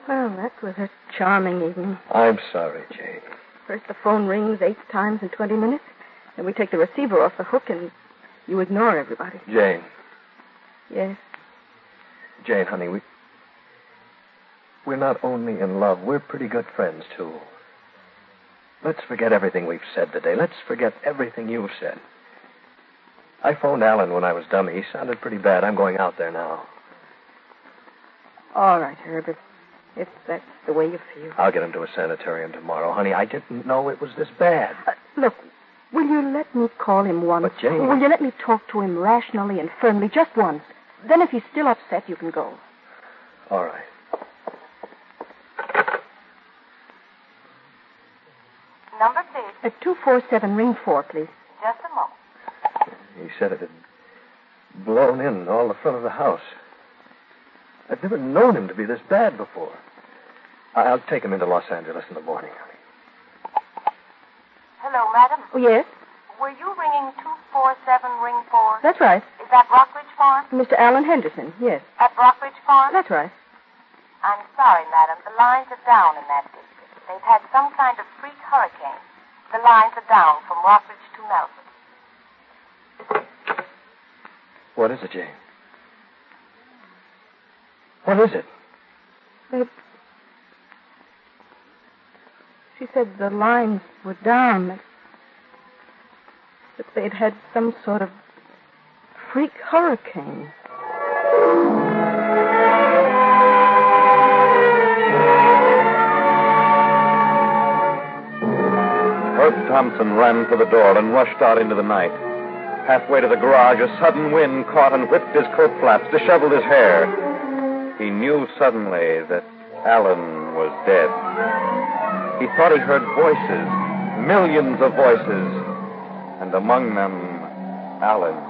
Well, that was a charming evening. I'm sorry, Jane. First the phone rings 8 times in 20 minutes, then we take the receiver off the hook and you ignore everybody. Jane. Yes? Jane, honey, we're not only in love, we're pretty good friends, too. Let's forget everything we've said today. Let's forget everything you've said. I phoned Alan when I was dummy. He sounded pretty bad. I'm going out there now. All right, Herbert. If that's the way you feel. I'll get him to a sanitarium tomorrow. Honey, I didn't know it was this bad. Look, will you let me call him once? But, Jane... Will you let me talk to him rationally and firmly, just once? Then if he's still upset, you can go. All right. Number, please. At 247, ring 4, please. Just a moment. He said it had blown in all the front of the house. I've never known him to be this bad before. I'll take him into Los Angeles in the morning, honey. Hello, madam. Oh, yes? Were you ringing 247, ring 4? That's right. Is that Rockridge Farm? Mr. Alan Henderson, yes. At Rockridge Farm? That's right. I'm sorry, madam. The lines are down in that district. They've had some kind of freak hurricane. The lines are down from Rockridge to Melbourne. What is it, Jane? What is it? She said the lines were down. That they'd had some sort of freak hurricane. Herb Thompson ran for the door and rushed out into the night. Halfway to the garage, a sudden wind caught and whipped his coat flaps, disheveled his hair. He knew suddenly that Alan was dead. He thought he heard voices, millions of voices, and among them, Alan.